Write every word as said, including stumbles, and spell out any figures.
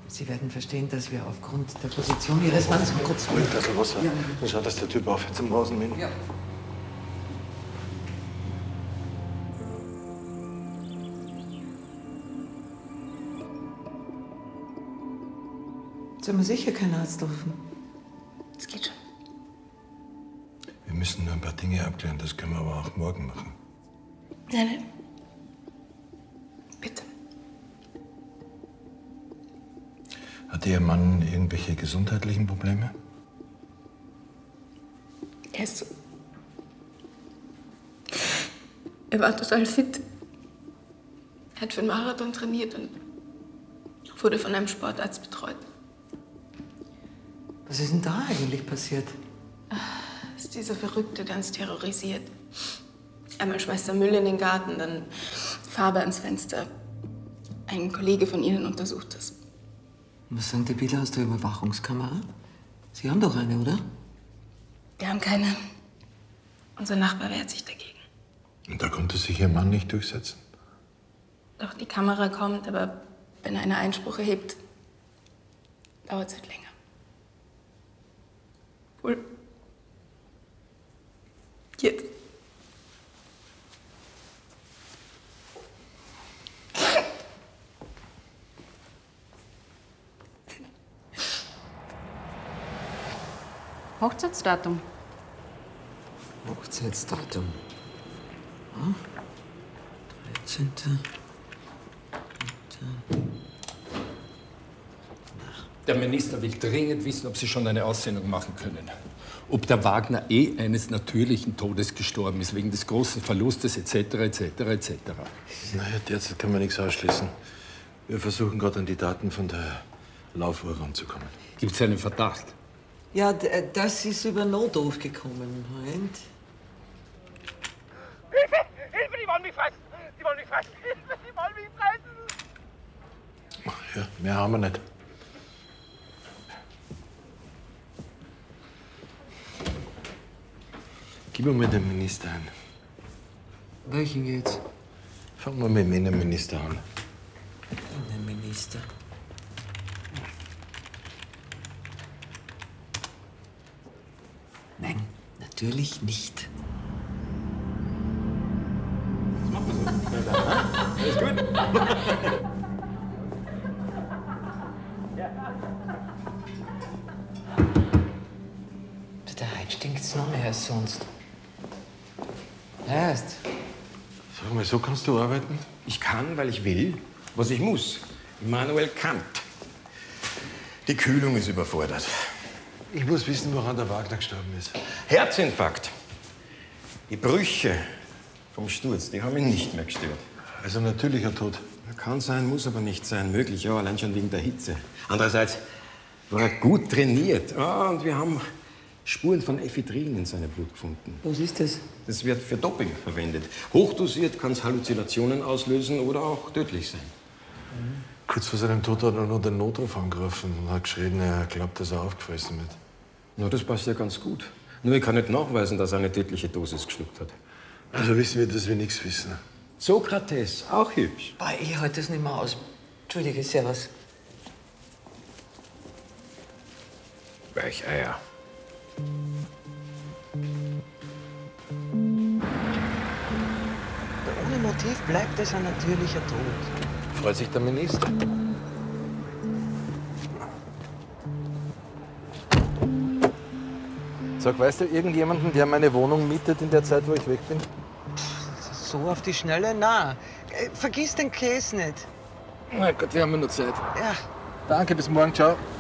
Sie werden verstehen, dass wir aufgrund der Position Ihres Mannes um kurz... Ein Glas Wasser. Ja. Dann schaut, dass der Typ aufhört zum Rasenmähen. Ja. Sollen wir sicher keinen Arzt rufen? Das geht schon. Wir müssen nur ein paar Dinge abklären, das können wir aber auch morgen machen. Nein, nein. Bitte. Hat Ihr Mann irgendwelche gesundheitlichen Probleme? Er ist so... Er war total fit. Er hat für den Marathon trainiert und wurde von einem Sportarzt betreut. Was ist denn da eigentlich passiert? Das ist dieser Verrückte, der uns terrorisiert. Einmal schmeißt er Müll in den Garten, dann Farbe ans Fenster. Ein Kollege von Ihnen untersucht das. Was sagen die Bilder aus der Überwachungskamera? Sie haben doch eine, oder? Wir haben keine. Unser Nachbar wehrt sich dagegen. Und da konnte sich Ihr Mann nicht durchsetzen? Doch, die Kamera kommt, aber wenn einer Einspruch erhebt, dauert es halt länger. Wohl. Jetzt. Hochzeitsdatum. Hochzeitsdatum. Hm? dreizehnten Der Minister will dringend wissen, ob Sie schon eine Aussendung machen können. Ob der Wagner eh eines natürlichen Todes gestorben ist, wegen des großen Verlustes et cetera et cetera et cetera. Naja, derzeit kann man nichts ausschließen. Wir versuchen gerade an die Daten von der Laufuhr ranzukommen. Gibt es einen Verdacht? Ja, das ist über Notruf gekommen. Moment. Hilfe! Hilfe! Die wollen mich fressen! Die wollen mich fressen! Hilfe! Die wollen mich fressen! Ja, mehr haben wir nicht. Gib mir mal den Minister ein. Welchen jetzt? Fangen wir mit dem Innenminister an. Innenminister. Nein, natürlich nicht. Alles gut? Der Heid stinkt's noch mehr als sonst. Erst. Sag mal, so kannst du arbeiten? Ich kann, weil ich will, was ich muss. Immanuel Kant. Die Kühlung ist überfordert. Ich muss wissen, woran der Wagner gestorben ist. Herzinfarkt. Die Brüche vom Sturz, die haben ihn nicht mehr gestört. Also natürlicher Tod. Kann sein, muss aber nicht sein. Möglich, ja, allein schon wegen der Hitze. Andererseits war er gut trainiert. Ah, und wir haben Spuren von Ephedrin in seinem Blut gefunden. Was ist das? Das wird für Doping verwendet. Hochdosiert kann es Halluzinationen auslösen oder auch tödlich sein. Mhm. Kurz vor seinem Tod hat er noch den Notruf angerufen und hat geschrien, er glaubt, dass er aufgefressen wird. Na, das passt ja ganz gut. Nur ich kann nicht nachweisen, dass er eine tödliche Dosis geschluckt hat. Also wissen wir, dass wir nichts wissen. Sokrates, auch hübsch. Boah, ich halte das nicht mehr aus. Entschuldige, servus. Weicheier. Ohne Motiv bleibt es ein natürlicher Tod. Freut sich der Minister. Sag, weißt du irgendjemanden, der meine Wohnung mietet in der Zeit, wo ich weg bin? So auf die Schnelle? Na, vergiss den Käse nicht. Na Gott, wir haben ja nur Zeit. Ja. Danke, bis morgen, ciao.